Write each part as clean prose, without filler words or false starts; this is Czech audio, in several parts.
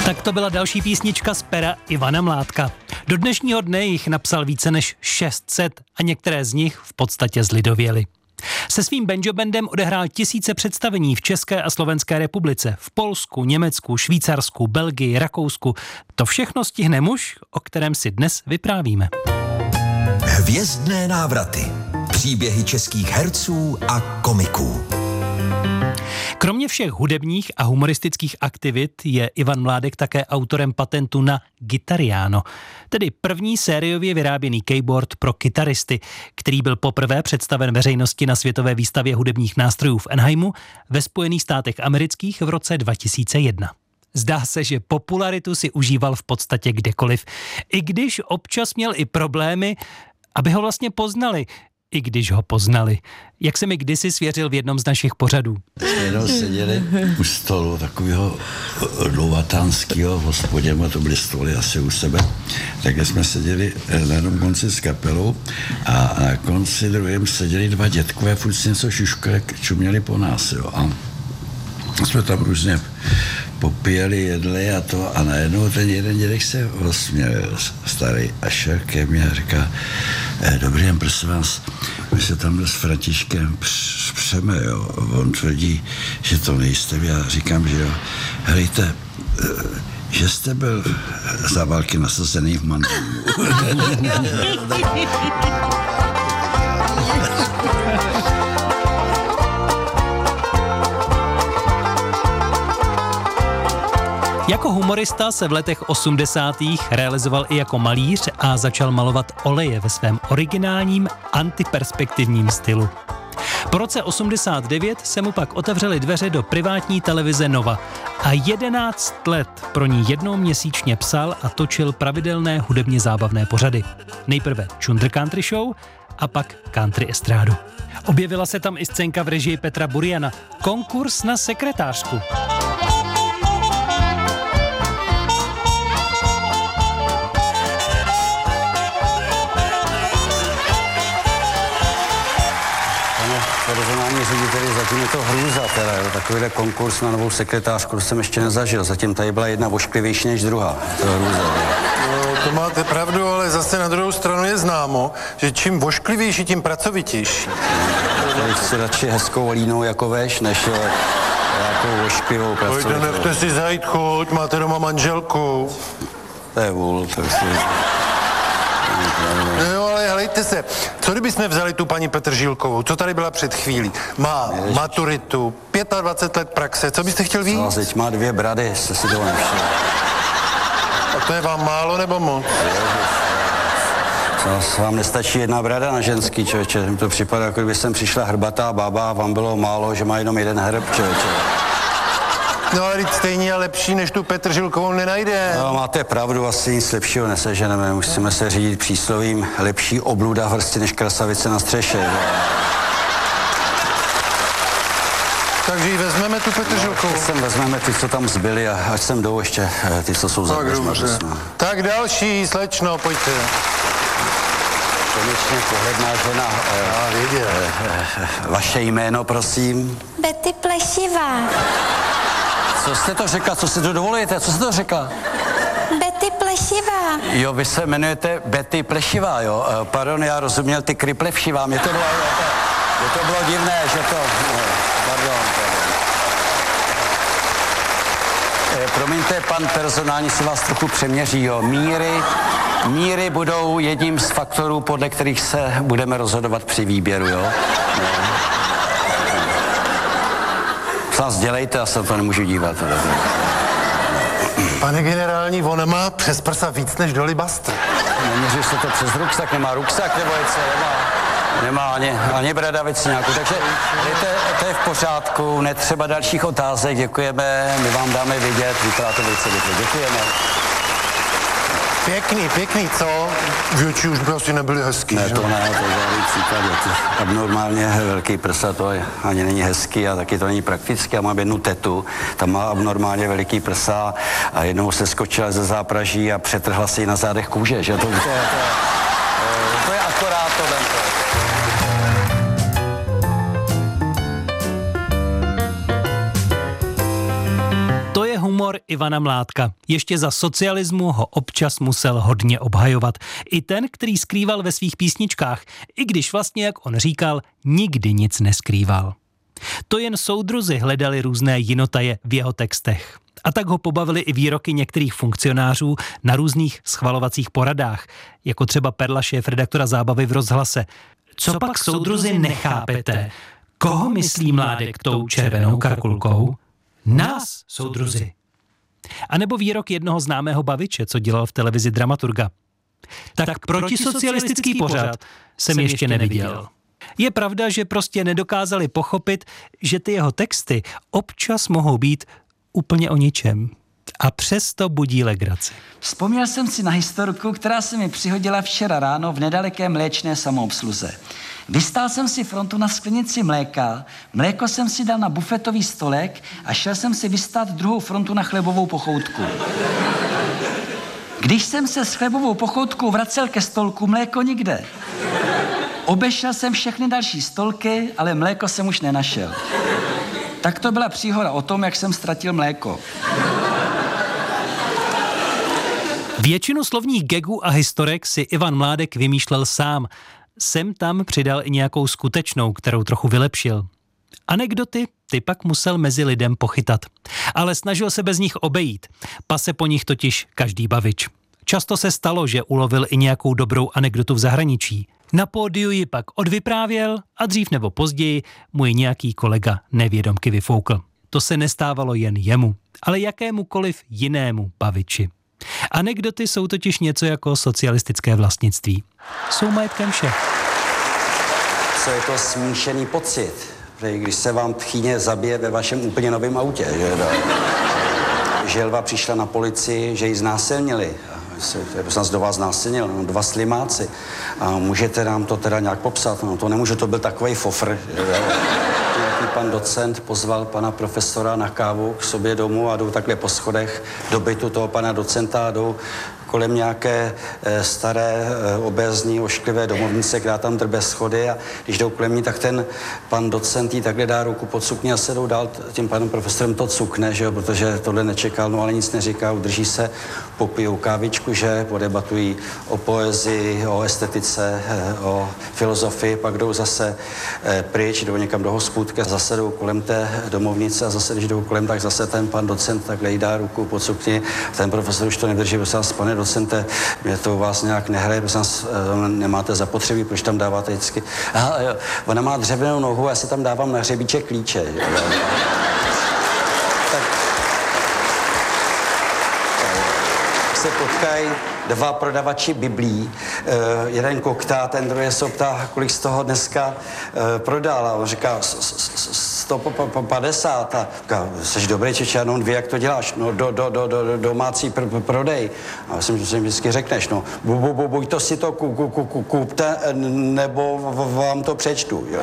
Tak to byla další písnička z pera Ivana Mládka. Do dnešního dne jich napsal více než 600 a některé z nich v podstatě zlidověly. Se svým banjo bandem odehrál tisíce představení v České a Slovenské republice, v Polsku, Německu, Švýcarsku, Belgii, Rakousku. To všechno stihne muž, o kterém si dnes vyprávíme. Hvězdné návraty. Příběhy českých herců a komiků. Kromě všech hudebních a humoristických aktivit je Ivan Mládek také autorem patentu na Guitariano, tedy první sériově vyráběný keyboard pro kytaristy, který byl poprvé představen veřejnosti na světové výstavě hudebních nástrojů v Anaheimu ve Spojených státech amerických v roce 2001. Zdá se, že popularitu si užíval v podstatě kdekoliv, i když občas měl i problémy, aby ho vlastně poznali, i když ho poznali. Jak se mi kdysi svěřil v jednom z našich pořadů. Jednou seděli u stolu takového dlouhatánského v hospodě, a to byly stoly asi u sebe, takže jsme seděli na jednom konci s kapelou a na konci druhém seděli dva dětkové, furt si něco šuškali, čuměli po nás, jo. A jsme tam různě popíjeli, jedli a to a najednou ten jeden dědek se rozsměl starý a šel ke mně a říká: dobrý den, prosím vás, my se tam s Františkem přeme, jo. On tvrdí, že to nejste vy. Já říkám, že jo. Helejte, že jste byl za války nasazený v Mannheimu. Jako humorista se v letech 80. realizoval i jako malíř a začal malovat oleje ve svém originálním antiperspektivním stylu. Po roce 89 se mu pak otevřely dveře do privátní televize Nova a 11 let pro ní jednou měsíčně psal a točil pravidelné hudebně zábavné pořady. Nejprve Chunder Country Show a pak Country estrádu. Objevila se tam i scénka v režii Petra Buriana, konkurs na sekretářku. Personální řediteli, zatím je to hrůza teda, jo. Takovýhle konkurs na novou sekretářku jsem ještě nezažil. Zatím tady byla jedna ošklivější než druhá. To je hrůza. No, to máte pravdu, ale zase na druhou stranu je známo, že čím ošklivější, tím pracovitější. Tady chci radši hezkou línou jako veš, než nějakou ošklivou pracovitou. Pojďte, nechte si zajít chuť, máte doma manželku. To je vůl, to je No ale helejte se, co kdybychom vzali tu paní Petržílkovou, co tady byla před chvílí? Má maturitu, 25 let praxe, co byste chtěl víc? No, teď má 2 brady, jste si toho nevšiml. A to je vám málo nebo moc? Vám nestačí 1 brada na ženský, člověče. Mi to připadá, jako kdyby sem přišla hrbatá bába a vám bylo málo, že má jenom 1 hrb, člověče. No ale stejně lepší, než tu Petržílkovou nenajde. No, máte pravdu, asi nic lepšího neseženeme. Musíme se řídit příslovím: lepší obluda v hrsti než krasavice na střeše. Takže ji vezmeme tu Petržílkovou. No, sem vezmeme ty, co tam zbyli, a ať sem jdou ještě ty, co jsou za Tak další, slečno, pojďte. Konečně pohledná žena. Vaše jméno, prosím. Betty Plešivá. Co jste to řekla? Co si to dovolujete? Co jste to řekla? Betty Plešivá. Jo, vy se jmenujete Betty Plešivá, jo? Pardon, já rozuměl ty Kryplevšivá. Mě to bylo divné, že to... Pardon. Promiňte, pan personální si vás trochu přeměří, jo? Míry budou jedním z faktorů, podle kterých se budeme rozhodovat při výběru, jo? Vás dělejte, já se to nemůžu dívat. Pane generální, ona má přes prsa víc než dolibastr. Neměříš se to přes ruksak, nemá ruksak, nebo co, nemá ani bradavici nějakou, takže to je v pořádku, netřeba dalších otázek, děkujeme, my vám dáme vidět, vypadá to velice dobře, děkujeme. Pěkný, co? Větší už by asi nebyly hezký, ne, že? to ne, to je žádný příklad, abnormálně velký prsa, to ani není hezký a taky to není praktické. Já mám jednu tetu, tam má abnormálně veliký prsa a jednou se skočila ze zápraží a přetrhla si ji na zádech kůže, že? To je akorát to. To je Humor Ivana Mládka. Ještě za socialismu ho občas musel hodně obhajovat. I ten, který skrýval ve svých písničkách, i když vlastně, jak on říkal, nikdy nic neskrýval. To jen soudruzi hledali různé jinotaje v jeho textech. A tak ho pobavili i výroky některých funkcionářů na různých schvalovacích poradách, jako třeba Perla, šéfredaktora Zábavy v Rozhlase. Co pak, soudruzi, nechápete? Koho myslí Mládek tou červenou karkulkou? Nás, soudruzi. A nebo výrok jednoho známého baviče, co dělal v televizi dramaturga. Tak protisocialistický pořad jsem ještě neviděl. Je pravda, že prostě nedokázali pochopit, že ty jeho texty občas mohou být úplně o ničem. A přesto budí legraci. Vzpomněl jsem si na historku, která se mi přihodila včera ráno v nedaleké mléčné samoobsluze. Vystál jsem si frontu na sklenici mléka, mléko jsem si dal na bufetový stolek a šel jsem si vystát druhou frontu na chlebovou pochoutku. Když jsem se s chlebovou pochoutkou vracel ke stolku, mléko nikde. Obešel jsem všechny další stolky, ale mléko jsem už nenašel. Tak to byla příhoda o tom, jak jsem ztratil mléko. Většinu slovních gagů a historek si Ivan Mládek vymýšlel sám. Sem tam přidal i nějakou skutečnou, kterou trochu vylepšil. Anekdoty ty pak musel mezi lidem pochytat. Ale snažil se bez nich obejít. Pase po nich totiž každý bavič. Často se stalo, že ulovil i nějakou dobrou anekdotu v zahraničí. Na pódiu ji pak odvyprávěl a dřív nebo později mu ji nějaký kolega nevědomky vyfoukl. To se nestávalo jen jemu, ale jakémukoliv jinému baviči. Anekdoty jsou totiž něco jako socialistické vlastnictví. Jsou majetkem všech. Co je to smíšený pocit, když se vám tchýně zabije ve vašem úplně novém autě, že Želva přišla na policii, že ji znásilnili. Kdo vás znásilnil? No, 2 slimáci. A můžete nám to teda nějak popsat? No to nemůže, to byl takovej fofr. Nějaký pan docent pozval pana profesora na kávu k sobě domů a jdou takhle po schodech do bytu toho pana docenta a jdou kolem nějaké staré, obézní, ošklivé domovnice, která tam drbe schody a když jdou kolem ní, tak ten pan docent jí takhle dá ruku pod sukni a se jdou dál, tím panem profesorem to cukne, že jo, protože tohle nečekal, no ale nic neříká, udrží se, popijou kávičku, že, podebatují o poezii, o estetice, o filozofii, pak jdou zase pryč, jdou někam do hospůdky, zase jdou kolem té domovnice a zase, když jdou kolem, tak zase ten pan docent takhle jí dá ruku pod sukni, ten profesor už to nedrží, pane docente, mě to u vás nějak nehraje, protože nemáte zapotřebí, proč tam dáváte vždycky. Aha, jo, ona má dřevěnou nohu, já si tam dávám na hřebíček klíče. Tak se potkají 2 prodavači biblí, jeden koktá, ten druhý se ptá, kolik z toho dneska prodal a on říká 150 a říká, jsi dobrý Čeče, jenom 2, jak to děláš? No do domácí prodej. A já jsem vždycky řekneš, no buď to si to kupte, nebo vám to přečtu. Jo.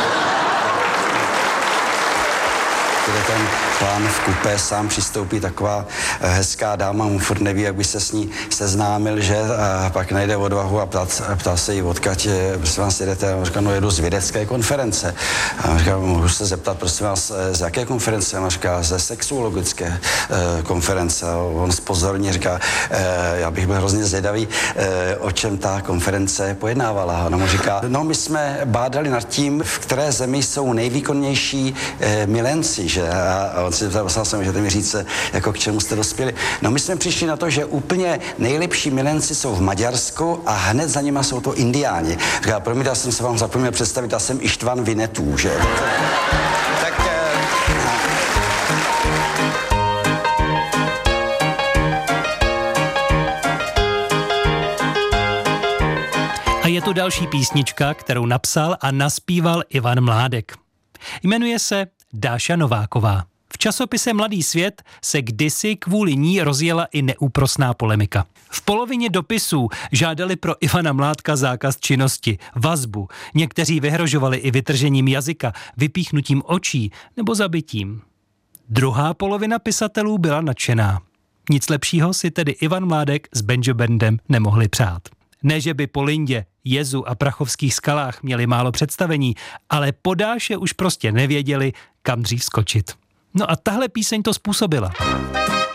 Ten pán v kupé sám přistoupí taková hezká dáma, mu furt neví, jak by se s ní seznámil, že? A pak najde odvahu a ptá se jí, odkud, prosím vás, jedete? A on říká, no jedu z vědecké konference. A on říká, můžu se zeptat, prosím vás, z jaké konference? A on říká, ze sexuologické konference. A on zpozorně říká, já bych byl hrozně zvědavý, o čem ta konference pojednávala. A ona mu říká, no my jsme bádali nad tím, v které zemi jsou nejvýkonnější milenci, že? A on si poslal jsem, že mi říct, jako k čemu jste dospěli. No my jsme přišli na to, že úplně nejlepší milenci jsou v Maďarsku a hned za nima jsou to Indiáni. Říká, promiň, já jsem se vám zapomněl představit, já jsem Ištvan Vinetů, že? Tak... A je tu další písnička, kterou napsal a naspíval Ivan Mládek. Jmenuje se Dáša Nováková. V časopise Mladý svět se kdysi kvůli ní rozjela i neúprosná polemika. V polovině dopisů žádali pro Ivana Mládka zákaz činnosti, vazbu. Někteří vyhrožovali i vytržením jazyka, vypíchnutím očí nebo zabitím. Druhá polovina pisatelů byla nadšená. Nic lepšího si tedy Ivan Mládek s Benjo Bandem nemohli přát. Ne, že by po Lindě, Jezu a Prachovských skalách měli málo představení, ale po Dáše už prostě nevěděli, kam dřív skočit. No a tahle píseň to způsobila.